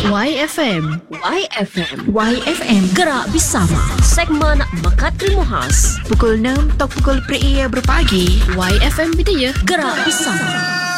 YFM. YFM. YFM. Gerak bersama. Segmen Mekat Krimuhas. Pukul 6 atau pukul 4 berpagi. YFM Bidaya. Gerak bersama.